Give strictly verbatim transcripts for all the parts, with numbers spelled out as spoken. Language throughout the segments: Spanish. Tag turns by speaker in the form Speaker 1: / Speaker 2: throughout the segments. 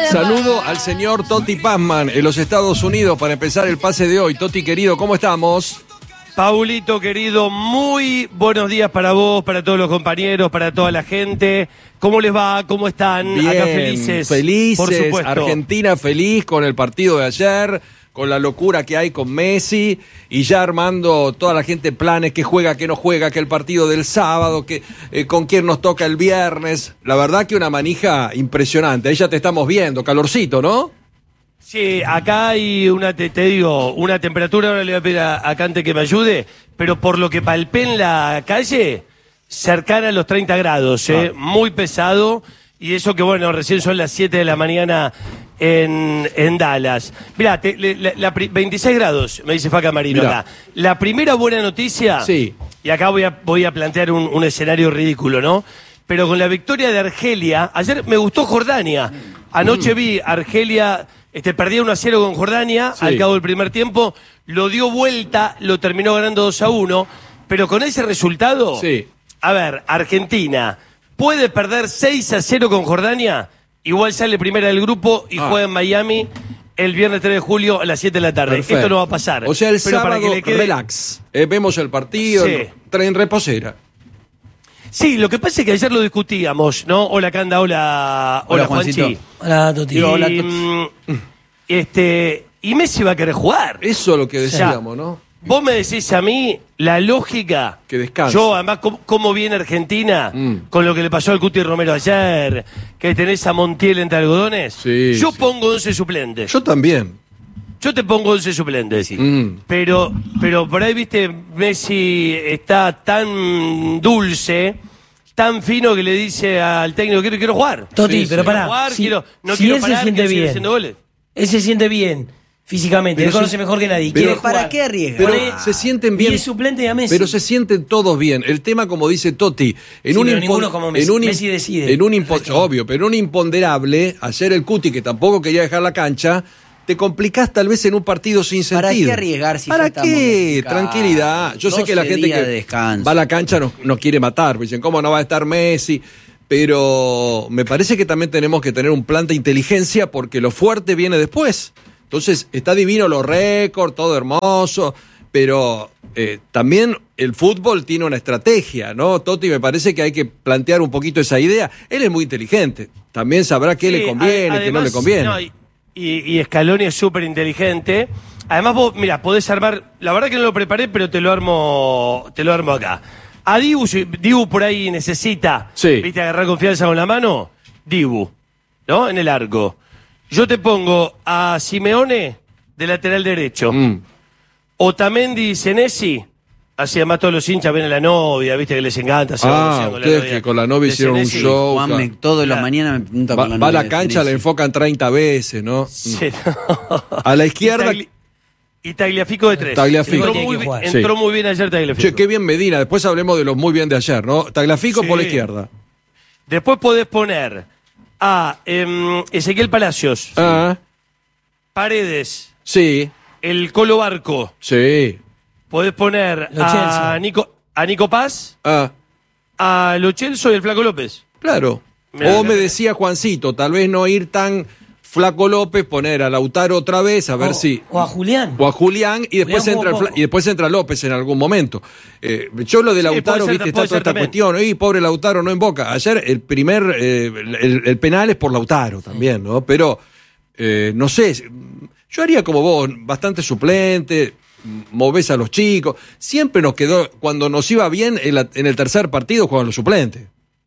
Speaker 1: Saludo al señor Totti Pazman en los Estados Unidos para empezar el pase de hoy. Totti, querido, ¿cómo estamos?
Speaker 2: Paulito, querido, muy buenos días para vos, para todos los compañeros, para toda la gente. ¿Cómo les va? ¿Cómo están?
Speaker 1: Bien,
Speaker 2: acá felices.
Speaker 1: Felices,
Speaker 2: por supuesto.
Speaker 1: Argentina feliz con el partido de ayer, con la locura que hay con Messi y ya armando toda la gente planes, que juega, que no juega, que el partido del sábado, que eh, con quién nos toca el viernes. La verdad que una manija impresionante. Ahí ya te estamos viendo, calorcito, ¿no?
Speaker 2: Sí, acá hay una, te, te digo, una temperatura, ahora le voy a pedir a, a Cante que me ayude, pero por lo que palpé en la calle, cercana a los treinta grados, ¿eh? Ah. Muy pesado, y eso que bueno, recién son las siete de la mañana en, en Dallas. Mirá, te, la, la, veintiséis grados, me dice Faca Marino acá. La primera buena noticia,
Speaker 1: sí.
Speaker 2: Y acá voy a, voy a plantear un, un escenario ridículo, ¿no? Pero con la victoria de Argelia, ayer me gustó Jordania, anoche mm. vi Argelia... Este, perdía uno a cero con Jordania, sí. Al cabo del primer tiempo, lo dio vuelta, lo terminó ganando dos a uno, pero con ese resultado,
Speaker 1: sí.
Speaker 2: A ver, Argentina puede perder seis a cero con Jordania, igual sale primera del grupo y ah. juega en Miami el viernes tres de julio a las siete de la tarde. Perfecto. Esto no va a pasar.
Speaker 1: O sea, el
Speaker 2: pero
Speaker 1: sábado,
Speaker 2: para que le quede...
Speaker 1: relax, eh, vemos el partido,
Speaker 2: sí.
Speaker 1: en reposera.
Speaker 2: Sí, lo que pasa es que ayer lo discutíamos, ¿no? Hola, Canda, hola, hola, hola Juanchi.
Speaker 3: Hola, Toti.
Speaker 2: Y,
Speaker 3: hola, Toti.
Speaker 2: Este, y Messi va a querer jugar.
Speaker 1: Eso es lo que decíamos, o sea, ¿no?
Speaker 2: Vos me decís a mí la lógica.
Speaker 1: Que descanse.
Speaker 2: Yo, además, cómo, cómo viene Argentina mm. con lo que le pasó al Cuti Romero ayer, que tenés a Montiel entre algodones.
Speaker 1: Sí,
Speaker 2: yo
Speaker 1: sí.
Speaker 2: pongo once suplentes.
Speaker 1: Yo también.
Speaker 2: Yo te pongo once suplentes, sí.
Speaker 1: Mm.
Speaker 2: Pero, pero por ahí, viste, Messi está tan dulce, tan fino que le dice al técnico, quiero, quiero jugar.
Speaker 3: Toti,
Speaker 2: sí,
Speaker 3: pero
Speaker 2: sí.
Speaker 3: pará,
Speaker 2: Jugar,
Speaker 3: si,
Speaker 2: quiero, no
Speaker 3: si
Speaker 2: quiero
Speaker 3: él
Speaker 2: parar,
Speaker 3: se siente bien,
Speaker 2: haciendo goles.
Speaker 3: Él se siente bien físicamente, él conoce mejor que nadie.
Speaker 1: Pero,
Speaker 3: quiere
Speaker 4: ¿para
Speaker 3: jugar.
Speaker 4: qué arriesga?
Speaker 1: Pero
Speaker 3: Pone,
Speaker 1: se sienten bien.
Speaker 3: Y es suplente a Messi.
Speaker 1: Pero se sienten todos bien. El tema, como dice Totti, en
Speaker 3: sí,
Speaker 1: un
Speaker 3: pero ninguno como Messi.
Speaker 1: En un
Speaker 3: Messi decide.
Speaker 1: En un obvio, pero en un imponderable, ayer el Cuti, que tampoco quería dejar la cancha, te complicás tal vez en un partido sin sentido.
Speaker 4: ¿Para qué arriesgar si
Speaker 1: ¿Para
Speaker 4: ya
Speaker 1: qué? Tranquilidad. Yo sé que la gente que va a la cancha nos, nos quiere matar. Dicen, ¿cómo no va a estar Messi? Pero me parece que también tenemos que tener un plan de inteligencia porque lo fuerte viene después. Entonces, está divino los récords, todo hermoso, pero eh, también el fútbol tiene una estrategia, ¿no? Totti, me parece que hay que plantear un poquito esa idea. Él es muy inteligente. También sabrá qué sí, le conviene, además, qué no le conviene. No, y,
Speaker 2: y Scaloni es súper inteligente. Además, vos, mira, podés armar... La verdad que no lo preparé, pero te lo armo, te lo armo acá. A Dibu, si Dibu por ahí necesita,
Speaker 1: sí.
Speaker 2: ¿viste? Agarrar confianza con la mano. Dibu, ¿no? En el arco. Yo te pongo a Simeone de lateral derecho. Mm. Otamendi y Senesi. Así además todos los hinchas ven a la novia, viste que les encanta.
Speaker 1: Ah, ustedes que con la novia hicieron un show.
Speaker 4: Juan, todas las mañanas me pregunta
Speaker 1: va,
Speaker 4: por la
Speaker 1: novia. Va a la cancha, la enfocan treinta veces, ¿no?
Speaker 2: Sí, no.
Speaker 1: A la izquierda...
Speaker 2: Y Tagliafico de tres.
Speaker 1: Tagliafico.
Speaker 2: Entró, muy, entró sí. muy bien ayer Tagliafico.
Speaker 1: Che, qué bien Medina. Después hablemos de los muy bien de ayer, ¿no? Tagliafico sí. por la izquierda.
Speaker 2: Después podés poner a eh, Ezequiel Palacios.
Speaker 1: Ah.
Speaker 2: Paredes.
Speaker 1: Sí.
Speaker 2: El Colo Barco.
Speaker 1: Sí.
Speaker 2: Podés poner a Nico, a Nico Paz.
Speaker 1: Ah.
Speaker 2: A Lo Celso y el Flaco López.
Speaker 1: Claro. Mirá, o me decía Juancito, tal vez no ir tan... Flaco López, poner a Lautaro otra vez, a ver
Speaker 3: o,
Speaker 1: si...
Speaker 3: O a Julián.
Speaker 1: O a Julián, y después, Julián entra, el, y después entra López en algún momento. Eh, yo lo de Lautaro, sí, viste, ser, está toda esta también. cuestión. Y pobre Lautaro, no en Boca. Ayer el primer, eh, el, el penal es por Lautaro también, ¿no? Pero, eh, no sé, yo haría como vos, bastante suplente, movés a los chicos. Siempre nos quedó, cuando nos iba bien, en, la, en el tercer partido jugaban los suplentes.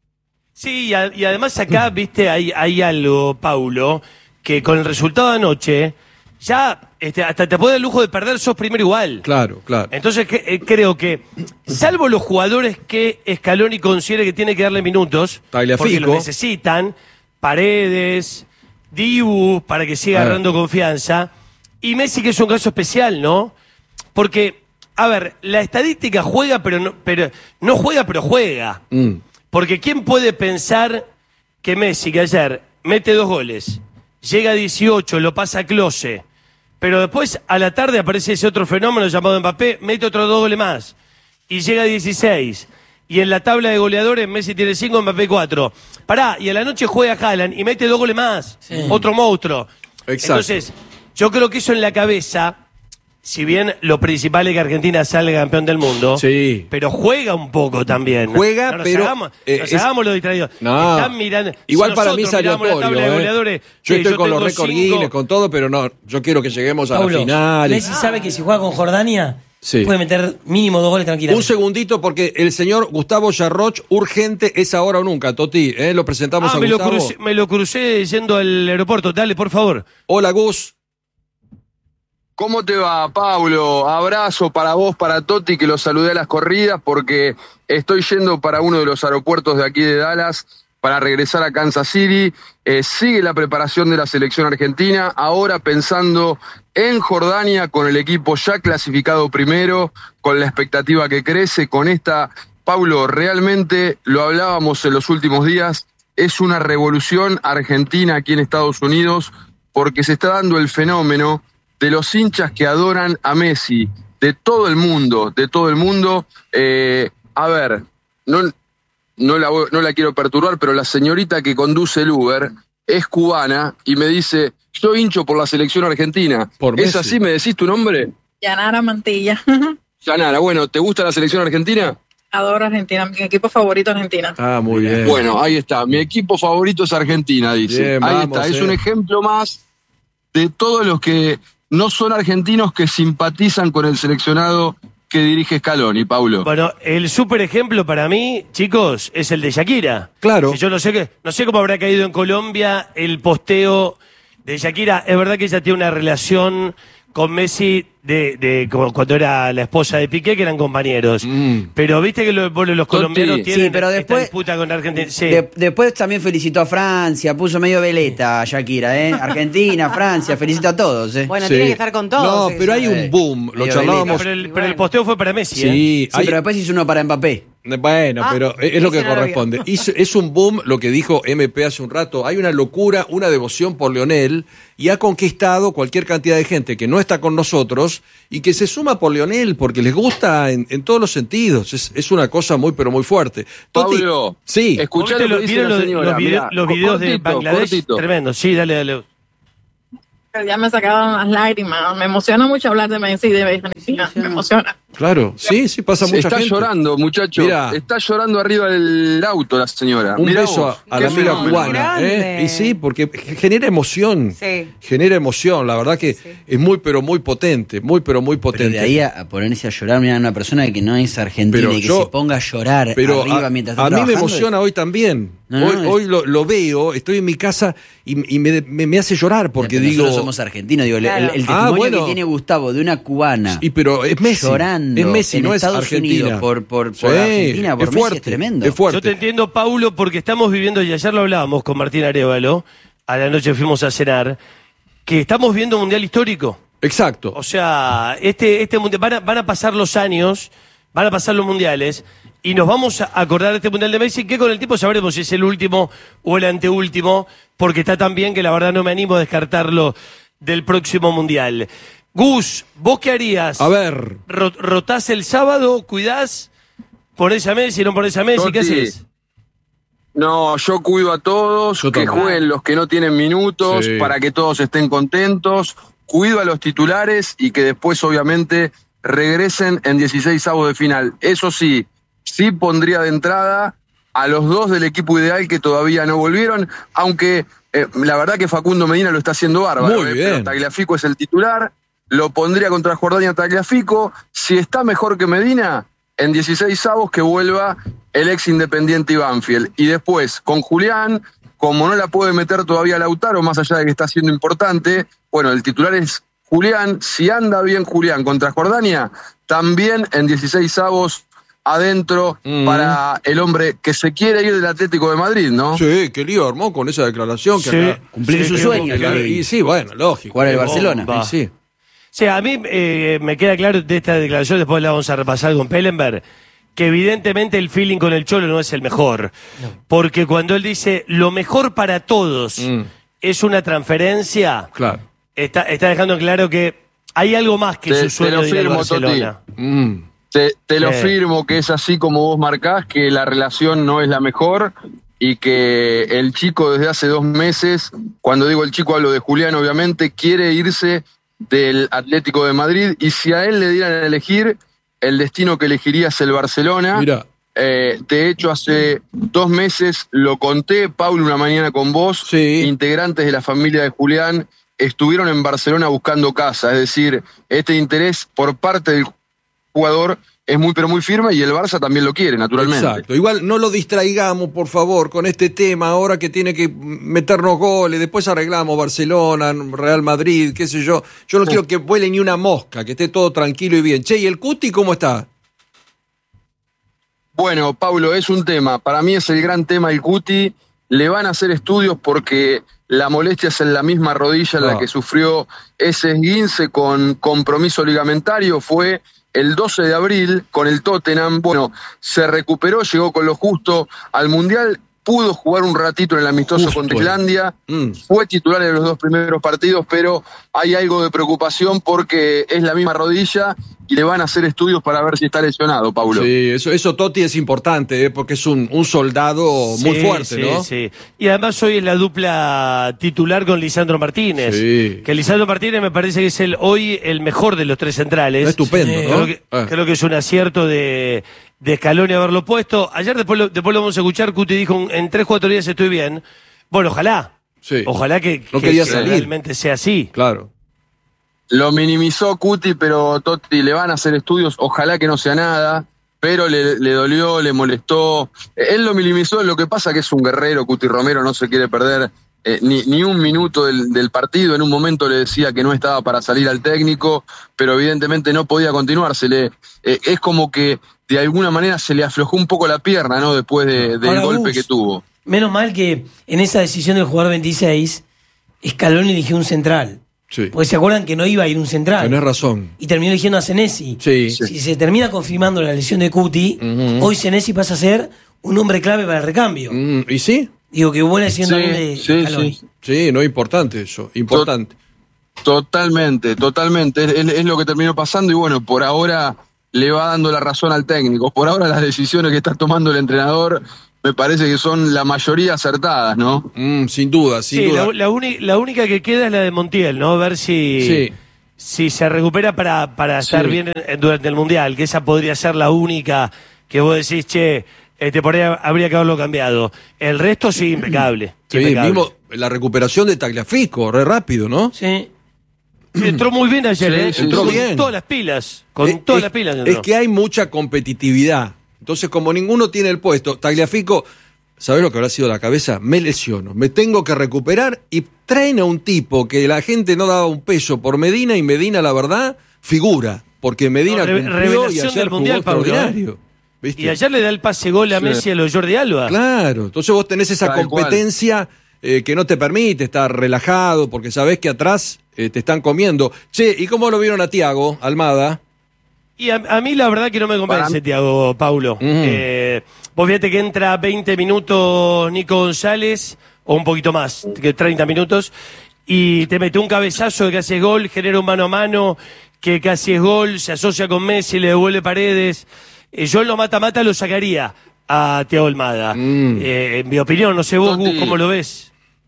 Speaker 2: Sí, y, a, y además acá, viste, hay, hay algo, Paulo... que con el resultado de anoche, ya este, hasta te puede dar el lujo de perder, sos primero igual.
Speaker 1: Claro, claro.
Speaker 2: Entonces que, eh, creo que, salvo los jugadores que Scaloni considere que tiene que darle minutos,
Speaker 1: Tagliafico.
Speaker 2: porque lo necesitan, Paredes, Dibu, para que siga agarrando confianza, y Messi, que es un caso especial, ¿no? Porque, a ver, la estadística juega, pero no, pero, no juega, pero juega. Mm. Porque ¿quién puede pensar que Messi, que ayer mete dos goles, llega a dieciocho, lo pasa a Klose, pero después a la tarde aparece ese otro fenómeno llamado Mbappé, mete otros dos goles más, y llega a dieciséis, y en la tabla de goleadores Messi tiene cinco, Mbappé cuatro. Pará, y a la noche juega Haaland y mete dos goles más. Sí. Otro monstruo.
Speaker 1: Exacto.
Speaker 2: Entonces, yo creo que eso en la cabeza, si bien lo principal es que Argentina salga campeón del mundo,
Speaker 1: sí,
Speaker 2: pero juega un poco también.
Speaker 1: Juega,
Speaker 2: no nos
Speaker 1: pero...
Speaker 2: Hagamos,
Speaker 1: Eh,
Speaker 2: nos
Speaker 1: es,
Speaker 2: hagamos los distraídos.
Speaker 1: No,
Speaker 2: Están mirando,
Speaker 1: igual
Speaker 2: si
Speaker 1: para mí es aleatorio. Eh.
Speaker 2: Goleadores,
Speaker 1: yo
Speaker 2: sí,
Speaker 1: estoy
Speaker 2: yo
Speaker 1: con los
Speaker 2: tengo
Speaker 1: récord
Speaker 2: cinco.
Speaker 1: Guinness, con todo, pero no, yo quiero que lleguemos a
Speaker 3: Paulo,
Speaker 1: la final.
Speaker 3: Messi sabe que si juega con Jordania,
Speaker 1: sí,
Speaker 3: puede meter mínimo dos goles tranquilamente.
Speaker 1: Un segundito, porque el señor Gustavo Yarroch, urgente, es ahora o nunca, Toti. ¿eh? Lo presentamos
Speaker 2: ah,
Speaker 1: a
Speaker 2: me
Speaker 1: Gustavo.
Speaker 2: Lo crucé, me lo crucé yendo al aeropuerto. Dale, por favor.
Speaker 1: Hola, Gus.
Speaker 5: ¿Cómo te va, Pablo? Abrazo para vos, para Toti, que lo saludé a las corridas, porque estoy yendo para uno de los aeropuertos de aquí de Dallas para regresar a Kansas City. Eh, sigue la preparación de la selección argentina, ahora pensando en Jordania, con el equipo ya clasificado primero, con la expectativa que crece, con esta... Pablo, realmente lo hablábamos en los últimos días, es una revolución argentina aquí en Estados Unidos, porque se está dando el fenómeno de los hinchas que adoran a Messi, de todo el mundo, de todo el mundo. Eh, a ver, no, no, la, no la quiero perturbar, pero la señorita que conduce el Uber es cubana y me dice, yo hincho por la selección argentina.
Speaker 1: Por
Speaker 5: ¿Es
Speaker 1: Messi.
Speaker 5: así? ¿Me decís tu nombre?
Speaker 6: Yanara Mantilla.
Speaker 5: Yanara, bueno, ¿te gusta la selección argentina?
Speaker 6: Adoro Argentina, mi equipo favorito es Argentina.
Speaker 1: Ah, muy bien.
Speaker 5: Bueno, ahí está, mi equipo favorito es Argentina, dice.
Speaker 1: Bien,
Speaker 5: ahí
Speaker 1: vamos,
Speaker 5: está,
Speaker 1: eh.
Speaker 5: es un ejemplo más de todos los que no son argentinos que simpatizan con el seleccionado que dirige Scaloni, Paulo.
Speaker 2: Bueno, el súper ejemplo para mí, chicos, es el de Shakira.
Speaker 1: Claro.
Speaker 2: Que yo no sé, que, no sé cómo habrá caído en Colombia el posteo de Shakira. Es verdad que ella tiene una relación con Messi de, de como cuando era la esposa de Piqué, que eran compañeros.
Speaker 1: Mm.
Speaker 2: Pero viste que lo, bueno, los
Speaker 5: Totti.
Speaker 2: colombianos tienen
Speaker 4: Sí, pero
Speaker 2: esta
Speaker 4: después-
Speaker 2: disputa con Argentina. Sí.
Speaker 4: De- después también felicitó a Francia, puso medio veleta a Shakira, ¿eh? Argentina, Francia, felicito a todos, ¿eh?
Speaker 7: Bueno,
Speaker 1: Sí.
Speaker 7: tiene que estar con todos.
Speaker 1: No,
Speaker 7: eso.
Speaker 1: pero hay un
Speaker 4: Eh,
Speaker 1: boom, lo
Speaker 4: medio
Speaker 1: charlábamos.
Speaker 2: pero, el,
Speaker 7: Y
Speaker 2: pero el
Speaker 7: bueno.
Speaker 2: posteo fue para Messi, ¿eh?
Speaker 1: Sí,
Speaker 4: Sí,
Speaker 1: hay-
Speaker 4: pero después hizo uno para Mbappé.
Speaker 1: Bueno,
Speaker 7: Ah,
Speaker 1: pero es lo que
Speaker 7: ese no lo vi.
Speaker 1: corresponde. Hizo- es un boom lo que dijo M P hace un rato. Hay una locura, una devoción por Lionel y ha conquistado cualquier cantidad de gente que no está con nosotros y que se suma por Lionel porque les gusta en, en todos los sentidos. Es, es una cosa muy, pero muy fuerte. Toti,
Speaker 5: Pablo,
Speaker 1: sí,
Speaker 5: escuchá
Speaker 2: ¿Viste
Speaker 5: lo
Speaker 2: lo-
Speaker 5: que dice
Speaker 2: ¿Vieron
Speaker 5: la
Speaker 2: los,
Speaker 5: señora.
Speaker 2: los video-
Speaker 5: Mirá,
Speaker 2: los videos de
Speaker 5: cortito,
Speaker 2: Bangladesh?
Speaker 5: cortito.
Speaker 2: Tremendo, sí, dale, dale.
Speaker 6: Ya me sacaban las lágrimas. Me emociona mucho hablar de Messi y de Argentina. Me emociona.
Speaker 1: claro, sí, sí, pasa mucha
Speaker 5: Está
Speaker 1: gente.
Speaker 5: llorando, muchacho.
Speaker 1: Mirá.
Speaker 5: Está llorando arriba del auto la señora.
Speaker 1: Un
Speaker 5: Mirá
Speaker 1: beso
Speaker 5: vos,
Speaker 1: a, a
Speaker 5: qué
Speaker 1: la amiga
Speaker 5: fenómeno.
Speaker 1: cubana.
Speaker 7: grande.
Speaker 1: ¿eh? Y sí, porque genera emoción.
Speaker 7: Sí.
Speaker 1: Genera emoción. La verdad que es muy, pero muy potente. Muy, pero muy
Speaker 4: Pero
Speaker 1: potente.
Speaker 4: de ahí a, a ponerse a llorar, mira, una persona que no es argentina
Speaker 1: Pero
Speaker 4: y que
Speaker 1: yo-
Speaker 4: se ponga a llorar
Speaker 1: Pero
Speaker 4: arriba
Speaker 1: a,
Speaker 4: mientras
Speaker 1: a
Speaker 4: está
Speaker 1: mí me
Speaker 4: trabajando,
Speaker 1: emociona hoy también.
Speaker 4: No, no,
Speaker 1: hoy
Speaker 4: es-
Speaker 1: hoy lo, lo veo, estoy en mi casa y, y me, me- me hace llorar porque
Speaker 4: Pero
Speaker 1: digo.
Speaker 4: nosotros somos argentinos, digo, el-
Speaker 7: Claro.
Speaker 4: el, el
Speaker 1: Ah,
Speaker 4: testimonio
Speaker 1: bueno.
Speaker 4: que tiene Gustavo de una cubana
Speaker 1: Y pero es Messi.
Speaker 4: llorando
Speaker 1: es Messi,
Speaker 4: en
Speaker 1: no
Speaker 4: Estados
Speaker 1: es Argentina.
Speaker 4: Unidos por, por, por
Speaker 1: Sí,
Speaker 4: Argentina, por
Speaker 1: es
Speaker 4: Messi,
Speaker 1: fuerte,
Speaker 4: es tremendo.
Speaker 1: Es fuerte.
Speaker 2: Yo te entiendo, Paulo, porque estamos viviendo, y ayer lo hablábamos con Martín Arévalo, a la noche fuimos a cenar, que estamos viendo un mundial histórico.
Speaker 1: Exacto.
Speaker 2: O sea, este, este mundial, van a, van a pasar los años, van a pasar los mundiales, y nos vamos a acordar de este mundial de Messi, que con el tiempo sabremos si es el último o el anteúltimo, porque está tan bien que la verdad no me animo a descartarlo del próximo mundial. Gus, ¿vos qué harías?
Speaker 1: A ver.
Speaker 2: Ro- ¿Rotás el sábado? ¿Cuidás? ¿Ponés a Messi? ¿No ponés a Messi? ¿Qué
Speaker 5: Totti,
Speaker 2: haces?
Speaker 5: No, yo cuido a todos,
Speaker 1: Yo
Speaker 5: que
Speaker 1: también.
Speaker 5: jueguen los que no tienen minutos,
Speaker 1: Sí.
Speaker 5: para que todos estén contentos. Cuido a los titulares y que después, obviamente, regresen en dieciséis avos de final. Eso sí, sí pondría de entrada a los dos del equipo ideal que todavía no volvieron, aunque eh, la verdad que Facundo Medina lo está haciendo bárbaro.
Speaker 1: Muy
Speaker 5: eh,
Speaker 1: bien.
Speaker 5: pero Tagliafico es el titular, lo pondría contra Jordania Tagliafico. Si está mejor que Medina, en dieciséis avos que vuelva el ex Independiente y Banfield. Y después, con Julián, como no la puede meter todavía Lautaro, más allá de que está siendo importante, bueno, el titular es Julián. Si anda bien Julián contra Jordania, también en dieciséis avos adentro
Speaker 1: Mm.
Speaker 5: para el hombre que se quiere ir del Atlético de Madrid, ¿no?
Speaker 1: Sí, qué lío armó con esa declaración. Que
Speaker 2: Sí.
Speaker 1: acá-
Speaker 4: Cumplir
Speaker 2: Sí,
Speaker 4: su
Speaker 2: qué
Speaker 4: sueño.
Speaker 1: que la-
Speaker 4: que-
Speaker 1: y sí, bueno, lógico.
Speaker 4: Jugar el
Speaker 1: Qué
Speaker 4: Barcelona.
Speaker 1: bomba. Y sí.
Speaker 2: O sea, a mí eh, me queda claro de esta declaración, después la vamos a repasar con Pellenberg, que evidentemente el feeling con el Cholo no es el mejor. Porque cuando él dice lo mejor para todos
Speaker 1: Mm.
Speaker 2: es una transferencia,
Speaker 1: Claro.
Speaker 2: está, está dejando en claro que hay algo más que
Speaker 5: Te-
Speaker 2: su
Speaker 5: te
Speaker 2: sueño
Speaker 5: lo
Speaker 2: de ir al
Speaker 5: firmo,
Speaker 2: Barcelona.
Speaker 1: Mm.
Speaker 5: Te, te lo
Speaker 2: Sí.
Speaker 5: firmo que es así como vos marcás, que la relación no es la mejor y que el chico desde hace dos meses, cuando digo el chico hablo de Julián obviamente, quiere irse del Atlético de Madrid y si a él le dieran a elegir, el destino que elegiría es el Barcelona.
Speaker 1: Mira.
Speaker 5: Eh, de hecho, hace dos meses lo conté, Paulo, una mañana con vos,
Speaker 1: Sí.
Speaker 5: integrantes de la familia de Julián estuvieron en Barcelona buscando casa, es decir, este interés por parte del jugador es muy pero muy firme y el Barça también lo quiere, naturalmente.
Speaker 1: Exacto. Igual no lo distraigamos, por favor, con este tema ahora que tiene que meternos goles, después arreglamos Barcelona, Real Madrid, qué sé yo. Yo no quiero que vuele ni una mosca, que esté todo tranquilo y bien. Che, ¿y el Cuti cómo está?
Speaker 5: Bueno, Paulo, es un tema, para mí es el gran tema el Cuti, le van a hacer estudios porque la molestia es en la misma rodilla en
Speaker 1: Ah.
Speaker 5: la que sufrió ese esguince con compromiso ligamentario, fue el doce de abril con el Tottenham, bueno, se recuperó, llegó con lo justo al Mundial, pudo jugar un ratito en el amistoso
Speaker 1: Justo
Speaker 5: contra
Speaker 1: ahí.
Speaker 5: Islandia,
Speaker 1: Mm.
Speaker 5: fue titular en los dos primeros partidos, pero hay algo de preocupación porque es la misma rodilla y le van a hacer estudios para ver si está lesionado, Paulo.
Speaker 1: Sí, eso, eso Totti es importante, ¿eh? Porque es un, un soldado muy
Speaker 2: Sí,
Speaker 1: fuerte,
Speaker 2: sí,
Speaker 1: ¿no?
Speaker 2: Sí. Y además hoy es la dupla titular con Lisandro Martínez.
Speaker 1: Sí.
Speaker 2: Que Lisandro Martínez me parece que es el hoy el mejor de los tres centrales.
Speaker 1: Estupendo,
Speaker 3: Sí.
Speaker 1: ¿no?
Speaker 2: Creo que,
Speaker 1: Ah.
Speaker 2: creo que es un acierto de, de Scaloni haberlo puesto. Ayer después lo, después lo vamos a escuchar, Cuti dijo, en tres, cuatro días estoy bien. Bueno, ojalá.
Speaker 1: Sí.
Speaker 2: Ojalá que,
Speaker 1: No
Speaker 2: que-
Speaker 1: quería
Speaker 2: que
Speaker 1: salir.
Speaker 2: realmente sea así.
Speaker 1: Claro.
Speaker 5: Lo minimizó Cuti, pero Totti le van a hacer estudios, ojalá que no sea nada, pero le, le dolió, le molestó. Él lo minimizó, lo que pasa que es un guerrero, Cuti Romero no se quiere perder eh, ni, ni un minuto del, del partido, en un momento le decía que no estaba para salir al técnico, pero evidentemente no podía continuar, se le, eh, es como que de alguna manera se le aflojó un poco la pierna, ¿no? Después de- del
Speaker 3: Ahora,
Speaker 5: golpe
Speaker 3: Gus,
Speaker 5: que tuvo.
Speaker 3: Menos mal que en esa decisión del jugador veintiséis, Scaloni eligió un central.
Speaker 1: Sí.
Speaker 3: Porque se acuerdan que no iba a ir un central.
Speaker 1: Tenés razón.
Speaker 3: Y terminó eligiendo a Senesi.
Speaker 1: Sí.
Speaker 3: Si se termina confirmando la lesión de Cuti,
Speaker 1: Ujú.
Speaker 3: hoy Senesi pasa a ser un hombre clave para el recambio.
Speaker 1: Mm, ¿Y sí?
Speaker 3: Digo que buena decisión
Speaker 5: Sí,
Speaker 3: también de
Speaker 5: sí,
Speaker 3: Scaloni.
Speaker 5: sí.
Speaker 1: Sí, no, importante eso, importante.
Speaker 5: Totalmente, totalmente. Es, es- es lo que terminó pasando y bueno, por ahora le va dando la razón al técnico. Por ahora las decisiones que está tomando el entrenador me parece que son la mayoría acertadas, ¿no?
Speaker 1: Mm, sin duda, sin
Speaker 2: Sí,
Speaker 1: duda.
Speaker 2: la, la uni- la única que queda es la de Montiel, ¿no? A ver si,
Speaker 1: Sí.
Speaker 2: si se recupera para, para estar
Speaker 5: Sí.
Speaker 2: bien en- en- durante el Mundial, que esa podría ser la única que vos decís, che, este, por ahí habría que haberlo cambiado. El resto sí, impecable.
Speaker 1: Sí,
Speaker 2: impecable.
Speaker 1: mismo la recuperación de Tagliafico, re rápido, ¿no?
Speaker 3: Sí.
Speaker 2: Entró muy bien ayer,
Speaker 5: Sí,
Speaker 2: ¿eh?
Speaker 5: sí,
Speaker 2: Entró
Speaker 1: sí.
Speaker 2: con
Speaker 1: bien.
Speaker 2: todas las pilas. Con
Speaker 1: Es-
Speaker 2: todas
Speaker 1: es-
Speaker 2: las pilas.
Speaker 1: Es
Speaker 2: entró.
Speaker 1: que hay mucha competitividad. Entonces, como ninguno tiene el puesto, Tagliafico, ¿sabés lo que habrá sido la cabeza? Me lesiono, me tengo que recuperar y traen a un tipo que la gente no daba un peso por Medina y Medina, la verdad, figura. Porque Medina
Speaker 2: No, re-
Speaker 1: cumplió y
Speaker 2: revelación
Speaker 1: ayer
Speaker 2: del
Speaker 1: jugó
Speaker 2: Mundial, Pablo,
Speaker 1: extraordinario. ¿Viste?
Speaker 2: Y ayer le da el pase gol a
Speaker 5: Sí.
Speaker 2: Messi a los Jordi Alba.
Speaker 1: Claro, entonces vos tenés esa
Speaker 5: Tal cual.
Speaker 1: competencia eh, que no te permite estar relajado porque sabés que atrás eh, te están comiendo. Che, ¿y cómo lo vieron a Tiago Almada?
Speaker 2: Y a, a mí la verdad que no me convence,
Speaker 5: Para-
Speaker 2: Tiago, Paulo. Eh, vos fíjate que entra veinte minutos Nico González, o un poquito más, que treinta minutos, y te mete un cabezazo de casi es gol, genera un mano a mano, que casi es gol, se asocia con Messi, le devuelve Paredes. Eh, yo en lo mata-mata lo sacaría a Tiago Almada.
Speaker 1: Mm.
Speaker 2: Eh, en mi opinión, no sé vos,
Speaker 5: Totti.
Speaker 2: Gus, cómo lo ves.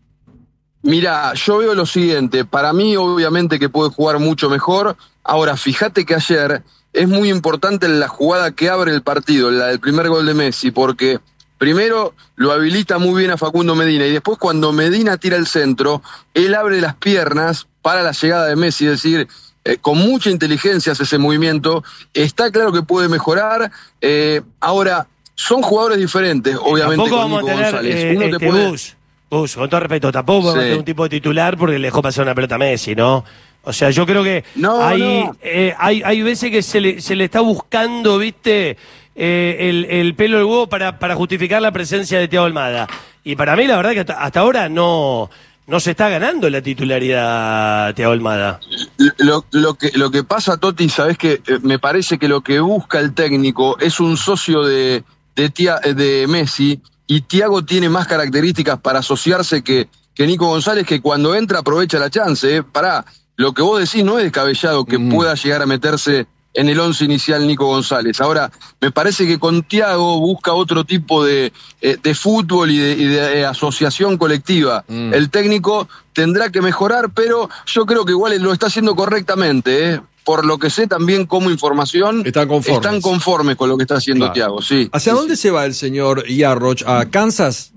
Speaker 5: Mira, yo veo lo siguiente, para mí obviamente que puede jugar mucho mejor, ahora fíjate que ayer es muy importante la jugada que abre el partido, la del primer gol de Messi, porque primero lo habilita muy bien a Facundo Medina y después cuando Medina tira el centro, él abre las piernas para la llegada de Messi, es decir, eh, con mucha inteligencia hace ese movimiento, está claro que puede mejorar, eh, ahora son jugadores diferentes, obviamente
Speaker 2: Tampoco
Speaker 5: con
Speaker 2: vamos
Speaker 5: Nico
Speaker 2: a tener
Speaker 5: González,
Speaker 2: eh,
Speaker 5: uno te
Speaker 2: este,
Speaker 5: puede...
Speaker 2: Gus, Gus, con todo respeto, tampoco vamos a
Speaker 5: Sí.
Speaker 2: tener un tipo de titular porque le dejó pasar una pelota a Messi, ¿no? O sea, yo creo que
Speaker 5: No,
Speaker 2: hay,
Speaker 5: no.
Speaker 2: eh, hay, hay veces que se le, se le está buscando, ¿viste? Eh, el, el pelo del huevo para, para justificar la presencia de Thiago Almada. Y para mí, la verdad que hasta, hasta ahora no, no se está ganando la titularidad Thiago Almada.
Speaker 5: Lo, lo, que, lo que pasa, Totti, sabes que eh, me parece que lo que busca el técnico es un socio de, de, Tia- de Messi y Thiago tiene más características para asociarse que, que Nico González, que cuando entra aprovecha la chance. ¿eh? Pará, lo que vos decís no es descabellado que
Speaker 1: Mm.
Speaker 5: pueda llegar a meterse en el once inicial Nico González. Ahora, me parece que con Thiago busca otro tipo de, eh, de fútbol y de, y de eh, asociación colectiva. Mm. El técnico tendrá que mejorar, pero yo creo que igual lo está haciendo correctamente, ¿eh? Por lo que sé también como información,
Speaker 1: están conformes,
Speaker 5: están conformes con lo que está haciendo claro. Thiago. Sí.
Speaker 1: ¿Hacia
Speaker 5: sí,
Speaker 1: dónde
Speaker 5: sí.
Speaker 1: se va el señor Yarroch? ¿A Kansas?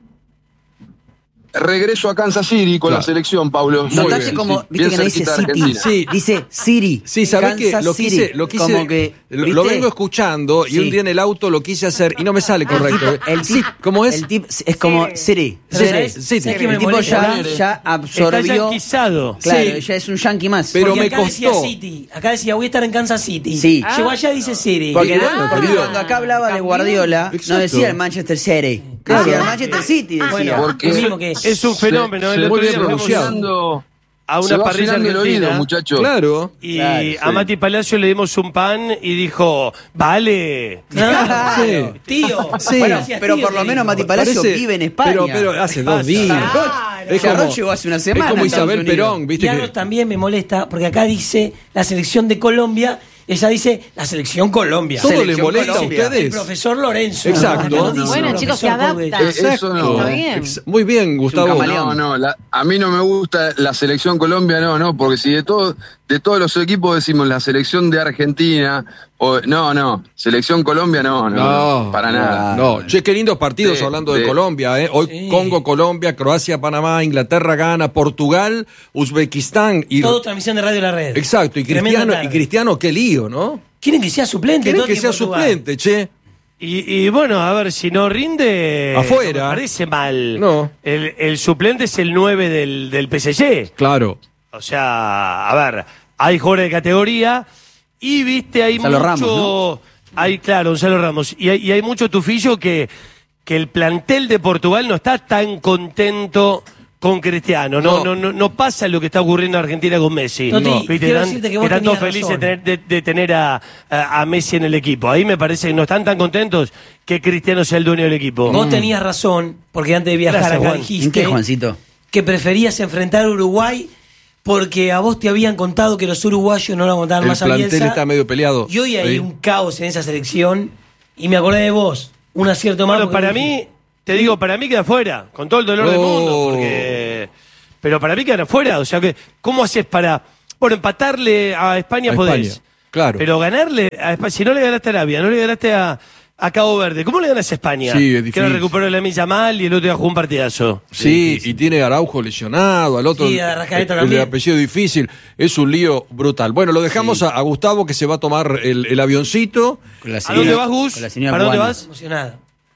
Speaker 5: Regreso a Kansas City con claro. la selección, Pablo.
Speaker 4: Notaste como, viste bien que no dice City,
Speaker 1: sí.
Speaker 4: dice City.
Speaker 1: Sí, sabés que lo quise, lo quise, como que, lo, lo vengo escuchando sí. y un día en el auto lo quise hacer y no me sale correcto.
Speaker 4: El tip,
Speaker 1: ¿cómo es?
Speaker 4: El tip es como City.
Speaker 1: City. City.
Speaker 4: El tipo ya, ya absorbió.
Speaker 2: Está
Speaker 4: claro, sí. ya es un yankee más.
Speaker 3: Pero
Speaker 4: porque
Speaker 3: me acá costó. Decía City. Acá decía voy a estar en Kansas City.
Speaker 4: Sí.
Speaker 3: Ah. Llegó allá dice City.
Speaker 4: Porque,
Speaker 3: ah,
Speaker 4: porque cuando acá hablaba de Guardiola, Exacto. no decía el Manchester City.
Speaker 3: Claro.
Speaker 4: Decía el Manchester City. Decía.
Speaker 2: Bueno,
Speaker 5: porque
Speaker 2: mismo que es un fenómeno.
Speaker 5: Se,
Speaker 2: el
Speaker 5: se
Speaker 2: otro día
Speaker 5: pronunciando
Speaker 2: a una parrilla argentina,
Speaker 5: oído, muchachos.
Speaker 1: Claro.
Speaker 2: Y
Speaker 5: claro,
Speaker 2: a sí. Mati Palacio le dimos un pan y dijo, vale.
Speaker 3: Claro. Sí. Tío.
Speaker 4: Sí. Bueno, pero tío, por lo menos Mati Palacio Parece, vive en España.
Speaker 1: Pero, pero hace dos días.
Speaker 4: Claro. Es como, llegó hace una semana.
Speaker 1: Es como Isabel Perón, ¿viste?
Speaker 3: Y que... también me molesta, porque acá dice la selección de Colombia. Ella dice la selección Colombia.
Speaker 1: Todo
Speaker 3: selección
Speaker 1: le molesta
Speaker 3: Colombia.
Speaker 1: a ustedes.
Speaker 3: El profesor Lorenzo.
Speaker 1: Exacto.
Speaker 3: No, no,
Speaker 7: bueno,
Speaker 3: no,
Speaker 7: chicos, se adapta.
Speaker 5: Eso no.
Speaker 7: Está bien.
Speaker 1: Muy bien, Gustavo.
Speaker 5: No, no, la, a mí no me gusta la selección Colombia, no, no, porque si de todo, de todos los equipos decimos la selección de Argentina, o, no, no, selección Colombia, no, no, no para nada.
Speaker 1: No, che, qué lindos partidos de, hablando de, de Colombia, ¿eh? Hoy sí. Congo, Colombia, Croacia, Panamá, Inglaterra gana, Portugal, Uzbekistán. Y...
Speaker 3: Todo transmisión de Radio La Red.
Speaker 1: Exacto, y Cristiano, y Cristiano, qué lío, ¿no?
Speaker 3: Quieren que sea suplente.
Speaker 1: Quieren que sea suplente, che.
Speaker 2: Y, y bueno, a ver, si no rinde...
Speaker 1: Afuera.
Speaker 2: No me parece mal.
Speaker 1: No.
Speaker 2: El, el suplente es el nueve del, del P S G.
Speaker 1: Claro.
Speaker 2: O sea, a ver, hay jugadores de categoría y, viste, hay
Speaker 4: Gonzalo
Speaker 2: mucho...
Speaker 4: Ramos, ¿no?
Speaker 2: Hay, claro, Gonzalo Ramos. Y hay, y hay mucho tufillo que, que el plantel de Portugal no está tan contento... con Cristiano, no, no, no, no pasa lo que está ocurriendo en Argentina con Messi.
Speaker 3: No,
Speaker 2: no.
Speaker 3: ¿Viste? Quiero decirte que vos
Speaker 2: están todos
Speaker 3: tenías
Speaker 2: felices de
Speaker 3: razón.
Speaker 2: tener, de, de tener a, a, a Messi en el equipo. Ahí me parece que no están tan contentos que Cristiano sea el dueño del equipo.
Speaker 3: Vos tenías razón, porque antes de viajar
Speaker 2: Gracias,
Speaker 3: acá
Speaker 2: Juan.
Speaker 3: dijiste
Speaker 4: ¿En qué, Juancito?
Speaker 3: que preferías enfrentar a Uruguay porque a vos te habían contado que los uruguayos no lo aguantaban
Speaker 1: el
Speaker 3: más a
Speaker 1: plantel
Speaker 3: Bielsa.
Speaker 1: Está medio peleado.
Speaker 3: Y hoy hay
Speaker 1: sí.
Speaker 3: un caos en esa selección y me acordé de vos. Un acierto más.
Speaker 2: Bueno, para mí, te digo, para mí queda fuera, con todo el dolor
Speaker 1: oh.
Speaker 2: del mundo, porque... Pero para mí quedan afuera, o sea que, ¿cómo haces para...? Bueno, empatarle a España
Speaker 1: a
Speaker 2: podés.
Speaker 1: España, claro.
Speaker 2: Pero ganarle a España, si no le ganaste a Arabia, no le ganaste a, a Cabo Verde, ¿cómo le ganas a España?
Speaker 1: Sí, es difícil.
Speaker 2: Que ahora recuperó la milla mal y el otro día jugó un partidazo.
Speaker 1: Sí, y tiene a Araujo lesionado, al otro
Speaker 3: sí, a Rascaeta
Speaker 1: el, el
Speaker 3: también.
Speaker 1: de apellido difícil, es un lío brutal. Bueno, lo dejamos sí. a, a Gustavo que se va a tomar el, el avioncito.
Speaker 2: ¿A dónde vas, Gus? ¿Para dónde vas?
Speaker 3: Emocionada.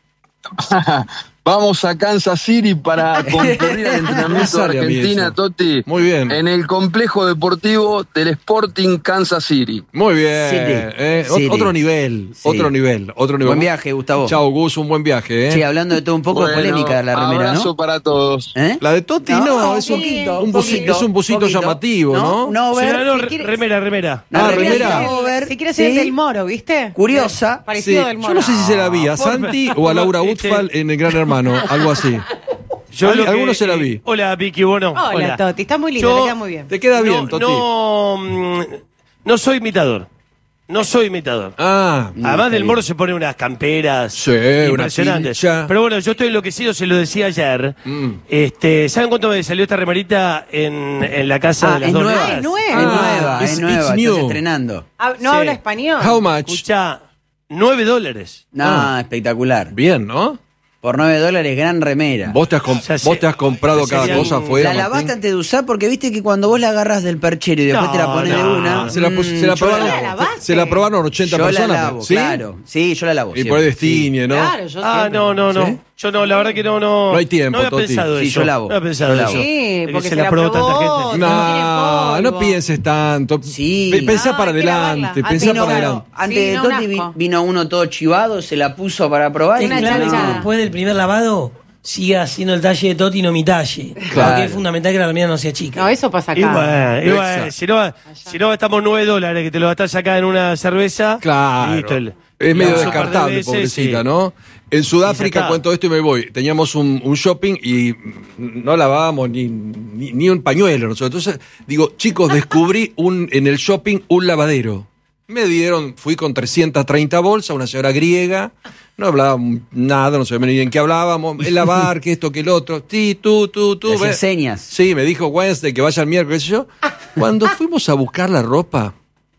Speaker 5: Vamos a Kansas City para concurrir al entrenamiento de Argentina, Toti.
Speaker 1: Muy bien.
Speaker 5: En el complejo deportivo del Sporting Kansas City.
Speaker 1: Muy bien.
Speaker 4: City.
Speaker 1: Eh,
Speaker 4: City.
Speaker 1: Otro nivel, sí. otro nivel, otro nivel.
Speaker 4: Buen viaje, Gustavo.
Speaker 1: Chao, Gus, un buen viaje. ¿eh?
Speaker 4: Sí, hablando de todo un poco
Speaker 5: bueno,
Speaker 4: de polémica la remera, ¿no?
Speaker 5: Abrazo para todos.
Speaker 4: ¿Eh?
Speaker 1: La de Toti no, no es, un, poquito, un busito, es un busito
Speaker 4: poquito.
Speaker 1: llamativo, ¿no?
Speaker 4: No, no ver,
Speaker 2: no,
Speaker 4: si
Speaker 2: quiere... remera, remera.
Speaker 1: Ah, remera.
Speaker 7: remera. Si quieres ser
Speaker 4: ¿Sí?
Speaker 7: del Moro, ¿viste?
Speaker 4: Curiosa.
Speaker 7: Parecido
Speaker 1: Sí.
Speaker 7: del Moro.
Speaker 1: Yo no sé si se la vi a
Speaker 2: Por...
Speaker 1: Santi o a Laura
Speaker 2: Este...
Speaker 1: Utfal en El Gran Hermano, algo así.
Speaker 2: Yo
Speaker 1: Al,
Speaker 2: lo que,
Speaker 1: algunos se la vi.
Speaker 2: Eh, hola, Vicky, bueno.
Speaker 7: Hola,
Speaker 2: hola.
Speaker 7: Toti, está muy lindo,
Speaker 2: Yo,
Speaker 7: te queda muy bien.
Speaker 1: Te queda bien,
Speaker 2: no,
Speaker 1: Toti.
Speaker 2: No, mm, no soy imitador. No soy imitador.
Speaker 1: Ah,
Speaker 2: Además del Moro se pone unas camperas
Speaker 1: sí,
Speaker 2: impresionantes.
Speaker 1: Una
Speaker 2: Pero bueno, yo estoy enloquecido, se lo decía ayer.
Speaker 1: Mm.
Speaker 2: Este, ¿saben cuánto me salió esta remerita en, en la casa
Speaker 4: Ah,
Speaker 2: de las
Speaker 4: es
Speaker 2: dos
Speaker 4: nueva.
Speaker 2: nenas?
Speaker 7: Es nueva.
Speaker 4: Es nueva,
Speaker 1: it's-
Speaker 4: es nueva,
Speaker 1: it's
Speaker 4: estás
Speaker 1: new.
Speaker 4: estrenando.
Speaker 7: Ah, ¿no
Speaker 2: Sí.
Speaker 7: habla español?
Speaker 1: How much?
Speaker 2: Escucha, nueve dólares.
Speaker 4: No,
Speaker 1: Ah.
Speaker 4: espectacular.
Speaker 1: Bien, ¿no?
Speaker 4: Por nueve dólares, gran remera.
Speaker 1: Vos te has, comp-
Speaker 2: O sea,
Speaker 1: vos
Speaker 2: sí.
Speaker 1: te has comprado cada
Speaker 2: Serían-
Speaker 1: cosa afuera.
Speaker 4: La lavaste
Speaker 1: Martín.
Speaker 4: antes de usar porque viste que cuando vos la agarras del perchero y después
Speaker 2: No,
Speaker 4: te la pones de
Speaker 2: no.
Speaker 4: una.
Speaker 1: Se la, pus-
Speaker 4: mm,
Speaker 1: se la
Speaker 4: yo
Speaker 1: probaron,
Speaker 7: la lavaste.
Speaker 1: se la probaron ochenta
Speaker 4: yo
Speaker 1: personas.
Speaker 4: la lavo,
Speaker 1: ¿sí?
Speaker 4: claro. Sí, yo la lavo.
Speaker 1: Y
Speaker 4: siempre.
Speaker 1: por ahí destiñe, ¿no?
Speaker 7: Claro, yo
Speaker 2: Ah,
Speaker 7: siempre.
Speaker 2: no, no, no.
Speaker 1: ¿Sí?
Speaker 2: Yo no, la verdad que no, no.
Speaker 1: No hay tiempo,
Speaker 2: No había
Speaker 1: Toti.
Speaker 2: pensado
Speaker 4: Sí,
Speaker 2: eso.
Speaker 4: yo lavo.
Speaker 2: No había pensado
Speaker 4: Yo lavo.
Speaker 2: eso.
Speaker 7: Sí,
Speaker 2: Es que
Speaker 7: porque
Speaker 2: se
Speaker 7: se
Speaker 2: la
Speaker 7: la
Speaker 2: probó
Speaker 7: probó,
Speaker 2: tanta gente.
Speaker 7: no.
Speaker 1: No,
Speaker 7: tiene
Speaker 1: no
Speaker 7: polvo.
Speaker 1: pienses tanto.
Speaker 4: Sí.
Speaker 1: Pe- Pensá
Speaker 7: No,
Speaker 1: para
Speaker 7: hay que
Speaker 1: adelante,
Speaker 7: lavarla.
Speaker 1: pensá
Speaker 7: Vino
Speaker 1: para
Speaker 7: uno.
Speaker 1: adelante.
Speaker 4: Antes
Speaker 7: Sí,
Speaker 4: de
Speaker 7: no, un
Speaker 4: Toti vi-
Speaker 7: asco.
Speaker 4: vino uno todo chivado, se la puso para probar. y
Speaker 7: Una
Speaker 4: no.
Speaker 3: Claro, que
Speaker 7: chancha.
Speaker 3: después del primer lavado siga haciendo el talle de Toti y no mi talle.
Speaker 1: Claro.
Speaker 3: Porque es fundamental que la remera no sea chica.
Speaker 7: No, eso pasa acá.
Speaker 2: Y bueno, y bueno,
Speaker 1: Exacto.
Speaker 2: si no, si no gastamos nueve dólares que te lo gastás acá en una cerveza.
Speaker 1: Claro.
Speaker 2: Listo, el-
Speaker 1: es medio
Speaker 2: lo uso un par de
Speaker 1: descartable,
Speaker 2: veces,
Speaker 1: pobrecita,
Speaker 2: sí.
Speaker 1: ¿no? En Sudáfrica,
Speaker 2: está.
Speaker 1: cuento esto y me voy. Teníamos un, un shopping y no lavábamos ni, ni, ni un pañuelo nosotros. Entonces, digo, chicos, descubrí un, en el shopping un lavadero. Me dieron, fui con trescientas treinta bolsas, una señora griega, no hablaba nada, no sabía ni bien qué hablábamos, el lavar, que esto, que el otro, ti, tú, tú, tú.
Speaker 4: Hacía señas.
Speaker 1: Sí, me dijo Wednesday que vaya el miércoles, qué sé yo. Cuando fuimos a buscar la ropa,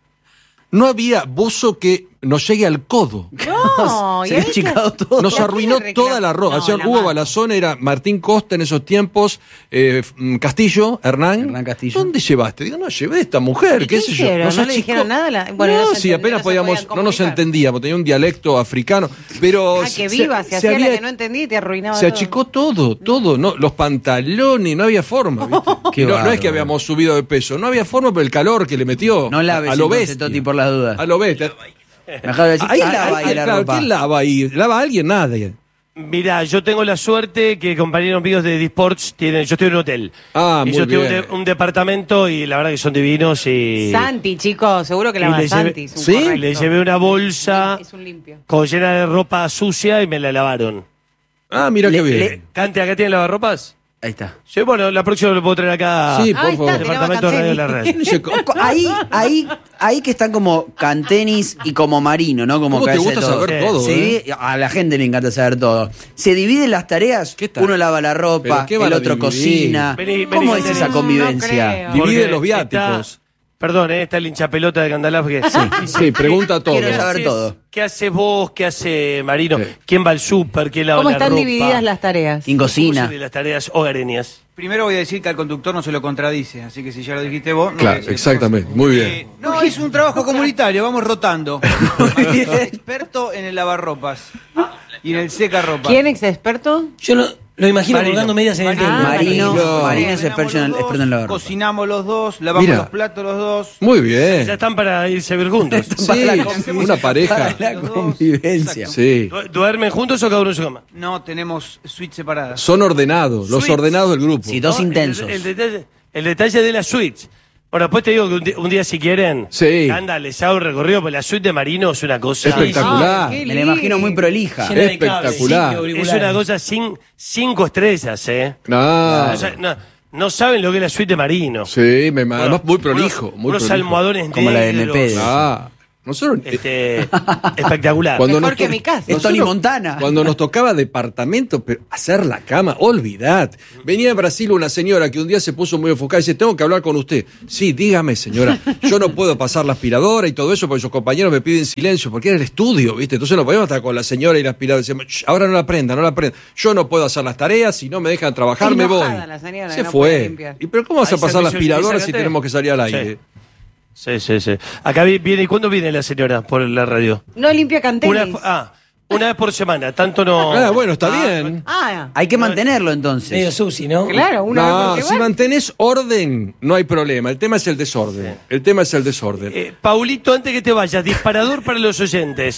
Speaker 1: no había buzo que nos llegue al codo.
Speaker 7: No,
Speaker 4: Se había achicado todo.
Speaker 1: Nos arruinó toda la ropa.
Speaker 7: No,
Speaker 1: O sea,
Speaker 7: la
Speaker 1: Hugo
Speaker 7: mano.
Speaker 1: Balazón era Martín Costa en esos tiempos, eh, Castillo, Hernán.
Speaker 4: Hernán Castillo.
Speaker 1: ¿Dónde llevaste? Digo, no, llevé a esta mujer,
Speaker 7: ¿Y
Speaker 1: qué
Speaker 7: qué
Speaker 1: sé yo.
Speaker 7: hicieron?
Speaker 1: Nos
Speaker 7: ¿No le
Speaker 1: achicó.
Speaker 7: dijeron nada? La- bueno,
Speaker 1: no,
Speaker 7: no se
Speaker 1: sí,
Speaker 7: entendía,
Speaker 1: apenas
Speaker 7: no se
Speaker 1: podíamos,
Speaker 7: podían
Speaker 1: no nos
Speaker 7: comunicar.
Speaker 1: entendíamos, tenía un dialecto africano, pero
Speaker 7: Ah, que viva, se, hacía
Speaker 1: había-
Speaker 7: la que no entendía y te arruinaba
Speaker 1: se
Speaker 7: todo.
Speaker 1: achicó todo, todo, no, los pantalones, no había forma, ¿viste?
Speaker 4: Qué
Speaker 1: no, no es
Speaker 4: bárbaro.
Speaker 1: que habíamos subido de peso, no había forma por el calor que le metió.
Speaker 4: No laves
Speaker 1: a lo
Speaker 4: entonces,
Speaker 1: bestia.
Speaker 4: Toti, por las dudas.
Speaker 1: A lo bestia.
Speaker 4: Mejor decir,
Speaker 1: Ahí
Speaker 4: ¿quién
Speaker 1: lava
Speaker 4: lava ahí la
Speaker 1: claro,
Speaker 4: ropa?
Speaker 1: ¿quién lava ahí? ¿Lava alguien? Nadie.
Speaker 2: Mira, yo tengo la suerte que compañeros míos de Disports tienen. Yo estoy en un hotel.
Speaker 1: Ah,
Speaker 2: y
Speaker 1: muy
Speaker 2: yo tengo un,
Speaker 1: bien.
Speaker 2: de- un departamento y la verdad que son divinos y.
Speaker 7: Santi, chicos, seguro que la
Speaker 2: y
Speaker 7: va
Speaker 2: le llevé-
Speaker 7: Santi. es un
Speaker 1: ¿Sí?
Speaker 7: correcto.
Speaker 2: Le llevé una bolsa
Speaker 7: Es un limpio.
Speaker 2: con llena de ropa sucia y me la lavaron.
Speaker 1: Ah, mira
Speaker 4: Le-
Speaker 1: qué bien.
Speaker 4: le-
Speaker 2: Cante, acá tiene lavarropas.
Speaker 4: Ahí está.
Speaker 2: Sí, bueno, la próxima lo puedo traer acá.
Speaker 1: Sí,
Speaker 7: Ah,
Speaker 1: por
Speaker 7: ahí
Speaker 1: favor.
Speaker 7: está, te lava
Speaker 2: Departamento de Radio de la
Speaker 7: Canteni.
Speaker 2: Red.
Speaker 1: No sé, co-
Speaker 4: Ahí, ahí, ahí que están como cantenis y como marino, ¿no? Como
Speaker 1: ¿Cómo te
Speaker 4: cabeza de
Speaker 1: gusta
Speaker 4: todo.
Speaker 1: saber
Speaker 2: Sí.
Speaker 1: todo?
Speaker 4: Se
Speaker 1: eh?
Speaker 4: divide- a la gente le encanta saber todo. Se dividen las tareas.
Speaker 1: ¿Qué tal?
Speaker 4: Uno lava la
Speaker 1: ¿Pero
Speaker 4: ropa,
Speaker 1: qué van
Speaker 4: el
Speaker 1: a
Speaker 4: otro
Speaker 1: dividir?
Speaker 4: cocina.
Speaker 2: Vení, vení,
Speaker 4: ¿Cómo es
Speaker 2: Canteni.
Speaker 4: esa
Speaker 7: No
Speaker 4: convivencia?
Speaker 7: creo.
Speaker 1: Divide
Speaker 2: Porque
Speaker 1: los viáticos.
Speaker 2: está- perdón, eh, está el hinchapelota de Candalaf que.
Speaker 1: Sí, pregunta todo.
Speaker 4: Quiero
Speaker 2: ¿Qué
Speaker 4: saber
Speaker 2: haces-
Speaker 4: todo.
Speaker 2: ¿Qué haces vos? ¿Qué hace Marino?
Speaker 1: Sí.
Speaker 2: ¿Quién va al súper? ¿Quién lava
Speaker 7: ¿Cómo
Speaker 2: la
Speaker 7: están
Speaker 2: ropa?
Speaker 7: divididas las tareas?
Speaker 4: ¿Quién cocina?
Speaker 2: ¿Cómo son las tareas hogareñas?
Speaker 8: Primero voy a decir que al conductor no se lo contradice, así que si ya lo dijiste vos... no voy a
Speaker 1: Claro,
Speaker 8: decir
Speaker 1: exactamente.
Speaker 8: otra cosa.
Speaker 1: Muy
Speaker 8: Eh,
Speaker 1: bien.
Speaker 8: no, es un trabajo comunitario, vamos rotando.
Speaker 4: Muy bien.
Speaker 8: Experto en el lavarropas y en el secarropas.
Speaker 7: ¿Quién es experto?
Speaker 3: Yo lo, lo imagino
Speaker 8: Marino.
Speaker 3: colgando medias en el
Speaker 8: Marino.
Speaker 3: tiempo.
Speaker 4: Marino,
Speaker 1: No.
Speaker 4: Marino es
Speaker 8: Cocinamos
Speaker 4: experto en,
Speaker 8: los dos,
Speaker 4: experto en lavar ropa.
Speaker 8: Cocinamos los dos, lavamos
Speaker 1: Mira.
Speaker 8: los platos los dos.
Speaker 1: Muy
Speaker 2: Ya
Speaker 1: bien.
Speaker 2: están para irse a ver juntos.
Speaker 1: Sí,
Speaker 4: Para la
Speaker 1: una pareja.
Speaker 4: Para la convivencia.
Speaker 1: Sí.
Speaker 2: Du- ¿Duermen juntos o cada uno en su cama?
Speaker 8: No, tenemos suites separadas.
Speaker 1: Son ordenados, los
Speaker 2: Suites.
Speaker 1: ordenados del grupo.
Speaker 4: Sí, dos
Speaker 2: ¿No?
Speaker 4: intensos.
Speaker 2: El, el detalle, el detalle de la suite. Bueno, después te digo que un día, un día si quieren,
Speaker 1: Sí.
Speaker 2: anda, les hago un recorrido, porque la suite de Marino es una cosa.
Speaker 1: Espectacular.
Speaker 7: Ay, qué
Speaker 4: Me la imagino muy prolija.
Speaker 3: Llena de cables,
Speaker 1: Espectacular.
Speaker 3: cinco
Speaker 2: Es
Speaker 3: auriculares.
Speaker 2: una cosa sin cinco estrellas, ¿eh?
Speaker 1: No.
Speaker 2: O sea, no, no saben lo que es la suite de Marino.
Speaker 1: Sí, me,
Speaker 2: Bueno,
Speaker 1: además muy prolijo.
Speaker 2: Unos,
Speaker 1: Muy
Speaker 2: unos
Speaker 1: prolijo.
Speaker 2: almohadones
Speaker 4: Como la de
Speaker 2: negros,
Speaker 4: M P.
Speaker 1: Ah, nosotros.
Speaker 2: Este, espectacular.
Speaker 1: Cuando
Speaker 7: Mejor
Speaker 1: nos
Speaker 7: que
Speaker 1: to-
Speaker 7: mi casa.
Speaker 4: Es Tony
Speaker 1: nosotros,
Speaker 4: Montana.
Speaker 1: Cuando nos tocaba departamento, pero hacer la cama, olvidad. Venía de Brasil una señora que un día se puso muy enfocada y dice, tengo que hablar con usted. Sí, dígame, señora, yo no puedo pasar la aspiradora y todo eso porque sus compañeros me piden silencio, porque era el estudio, ¿viste? Entonces no podíamos estar con la señora y la aspiradora. Decíamos, "Shh, ahora no la prenda, no la prenda. Yo no puedo hacer las tareas, si no me dejan trabajar, me voy.
Speaker 7: Enojada la señora que
Speaker 1: Se
Speaker 7: no puede
Speaker 1: fue.
Speaker 7: limpiar.
Speaker 1: ¿Y pero cómo vas a
Speaker 2: ¿Hay
Speaker 1: pasar la
Speaker 2: servicio de
Speaker 1: aspiradora si
Speaker 2: limpieza,
Speaker 1: tenemos que salir al aire?
Speaker 2: Sí. Sí, sí, sí. Acá vi- viene, ¿y cuándo viene la señora por la radio?
Speaker 7: No limpia
Speaker 2: Una
Speaker 7: cantenis.
Speaker 2: vez, ah, una vez por semana, tanto no.
Speaker 1: Ah, bueno, está bien.
Speaker 7: Ah,
Speaker 4: Hay que mantenerlo
Speaker 3: Medio
Speaker 4: entonces.
Speaker 3: sushi, ¿no?
Speaker 7: claro, una
Speaker 1: No,
Speaker 7: vez por
Speaker 1: si
Speaker 7: semana.
Speaker 1: mantenés orden, no hay problema. El tema es el desorden. El tema es el desorden.
Speaker 2: Eh, Paulito, antes que te vayas, disparador para los oyentes.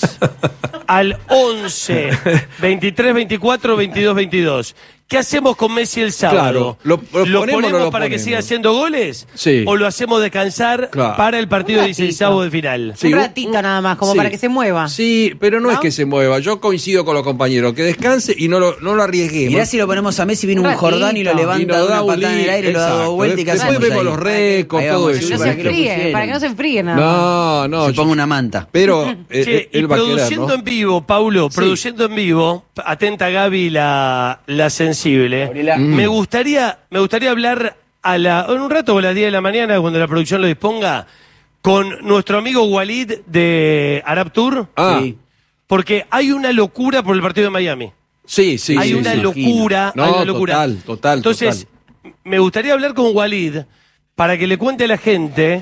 Speaker 2: Al once, veintitrés, veinticuatro, veintidós, veintidós. ¿Qué hacemos con Messi el sábado?
Speaker 1: Claro, ¿lo- lo ponemos o no lo
Speaker 2: para que
Speaker 1: ponemos?
Speaker 2: siga haciendo goles?
Speaker 1: Sí.
Speaker 2: ¿O lo hacemos descansar
Speaker 1: Claro.
Speaker 2: para el partido
Speaker 7: Un
Speaker 2: dieciséis de final?
Speaker 1: Sí,
Speaker 7: un
Speaker 1: vos-
Speaker 7: ratito nada más, como
Speaker 1: Sí.
Speaker 7: para que se mueva.
Speaker 1: Sí, pero no, es
Speaker 7: ¿No?
Speaker 1: que se mueva. Yo coincido con los compañeros. Que descanse y no lo, no lo arriesguemos.
Speaker 4: Mirá si lo ponemos a Messi, viene
Speaker 7: Un
Speaker 4: un Jordán y lo
Speaker 7: ratito.
Speaker 4: levanta
Speaker 1: Y nos
Speaker 4: de
Speaker 1: da
Speaker 4: una
Speaker 1: un
Speaker 4: patada en el
Speaker 1: link,
Speaker 4: aire, lo da
Speaker 1: exacto.
Speaker 4: vuelta y ¿qué
Speaker 1: Después
Speaker 4: hacemos
Speaker 1: vemos
Speaker 4: ahí?
Speaker 1: los récords,
Speaker 4: Ahí
Speaker 1: todo
Speaker 4: vamos,
Speaker 1: eso.
Speaker 7: No se
Speaker 4: ¿para qué lo
Speaker 7: enfríe,
Speaker 4: pusieron?
Speaker 7: para que no se enfríe nada.
Speaker 1: No, no.
Speaker 4: Se
Speaker 1: yo-
Speaker 4: ponga una manta.
Speaker 1: Pero eh,
Speaker 2: Che,
Speaker 1: eh,
Speaker 2: y
Speaker 1: él va a querer,
Speaker 2: produciendo
Speaker 1: ¿no?
Speaker 2: en vivo, Paulo,
Speaker 1: Sí.
Speaker 2: produciendo en vivo, atenta Gaby la, la sensible.
Speaker 4: Abrila.
Speaker 2: Me gustaría, me gustaría hablar a la, en un rato o a las diez de la mañana, cuando la producción lo disponga, con nuestro amigo Walid de Arab Tour,
Speaker 1: Ah,
Speaker 4: Sí.
Speaker 2: porque hay una locura por el partido de Miami.
Speaker 1: sí, sí.
Speaker 2: hay
Speaker 1: sí,
Speaker 2: una
Speaker 1: sí.
Speaker 2: locura,
Speaker 1: No,
Speaker 2: hay una locura.
Speaker 1: total, total,
Speaker 2: Entonces, me gustaría hablar con Walid para que le cuente a la gente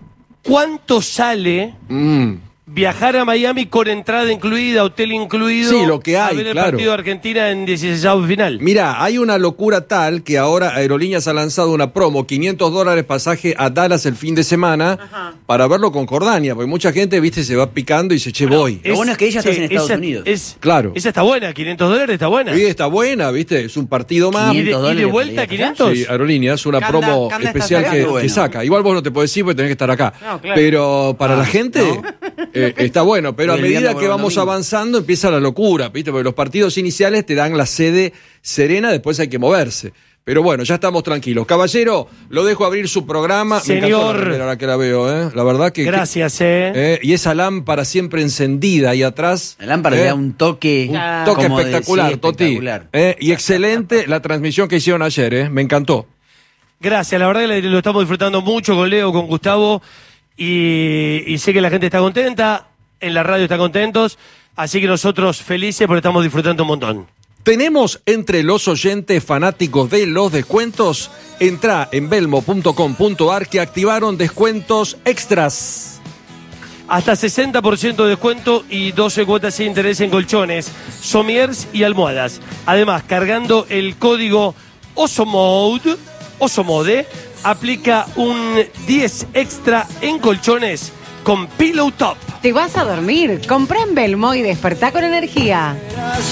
Speaker 2: cuánto sale
Speaker 1: Mm.
Speaker 2: viajar a Miami con entrada incluida, hotel incluido.
Speaker 1: Sí, lo que
Speaker 2: a
Speaker 1: hay,
Speaker 2: ver el
Speaker 1: claro.
Speaker 2: partido de Argentina en dieciséis final.
Speaker 1: Mira, hay una locura tal que ahora Aerolíneas ha lanzado una promo, quinientos dólares pasaje a Dallas el fin de semana para verlo con Jordania, porque mucha gente, viste, se va picando y dice, che, voy.
Speaker 4: Lo bueno es que ella está en Estados
Speaker 2: esa-
Speaker 4: Unidos.
Speaker 2: es-
Speaker 1: Claro.
Speaker 2: Esa está buena, quinientos dólares está buena.
Speaker 1: Y está buena, viste, es un partido más.
Speaker 2: ¿Y de,
Speaker 4: quinientos
Speaker 2: y de
Speaker 4: dólares
Speaker 2: vuelta
Speaker 4: para ir
Speaker 2: quinientos?
Speaker 1: Sí, Aerolíneas, una
Speaker 7: Canda-
Speaker 1: promo
Speaker 7: Canda está
Speaker 1: especial que,
Speaker 7: sacando.
Speaker 1: que
Speaker 4: Bueno.
Speaker 1: saca. Igual vos no te podés ir porque tenés que estar acá.
Speaker 7: No, claro.
Speaker 1: Pero para
Speaker 4: Ah,
Speaker 1: la gente eh, está bueno. Pero a
Speaker 4: Y el viernes
Speaker 1: medida
Speaker 4: por
Speaker 1: que
Speaker 4: el
Speaker 1: vamos
Speaker 4: domingo.
Speaker 1: avanzando empieza la locura, ¿viste? Porque los partidos iniciales te dan la sede serena, después hay que moverse. Pero bueno, ya estamos tranquilos. Caballero, lo dejo abrir su programa.
Speaker 2: Señor.
Speaker 1: Me encantó la remera ahora que la veo, ¿eh? La verdad que...
Speaker 2: Gracias,
Speaker 1: que,
Speaker 2: eh.
Speaker 1: eh. Y esa lámpara siempre encendida ahí atrás.
Speaker 4: La lámpara
Speaker 1: eh,
Speaker 4: le da un toque...
Speaker 1: Un toque
Speaker 4: como de-
Speaker 1: espectacular,
Speaker 4: sí,
Speaker 1: Toti.
Speaker 4: espectacular.
Speaker 1: Eh, y excelente la transmisión que hicieron ayer, ¿eh? Me encantó.
Speaker 2: Gracias, la verdad que lo estamos disfrutando mucho con Leo, con Gustavo, y, y sé que la gente está contenta, en la radio están contentos, así que nosotros felices porque estamos disfrutando un montón.
Speaker 1: Tenemos entre los oyentes fanáticos de los descuentos, entra en belmo punto com punto ar que activaron descuentos extras.
Speaker 2: Hasta sesenta por ciento de descuento y doce cuotas sin interés en colchones, somiers y almohadas. Además, cargando el código OSOMODE, OSOMODE, aplica un diez extra en colchones con Pillow Top.
Speaker 7: Te vas a dormir. Comprá en Belmo y despertá con energía.